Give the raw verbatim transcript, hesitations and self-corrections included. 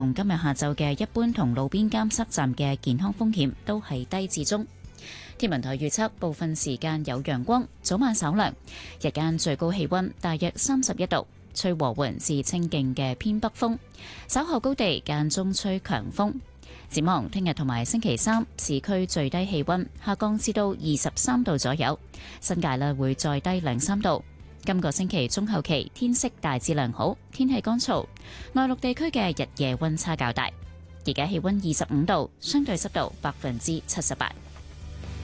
今日下晝嘅一般同路邊監測站嘅健康風險都係低至中。天文台預測部分時間有陽光，早晚稍涼，日間最高氣溫大約三十一度，吹和緩至清勁嘅偏北風，稍後高地間中吹強風。展望聽日同埋星期三，市區最低氣溫下降至到二十三度左右，新界呢會再低兩三度。今個星期中後期天色大致良好，天氣乾燥，內陸地區嘅日夜溫差較大。而家氣溫二十五度，相對濕度百分之七十八。